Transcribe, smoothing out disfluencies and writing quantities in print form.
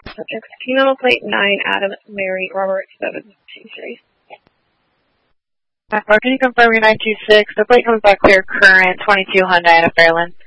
Subjects, P plate 9, Adam, Mary, Robert, 723. Can you confirm your 926? The plate comes back clear current, 22 Hyundai out of Fairland.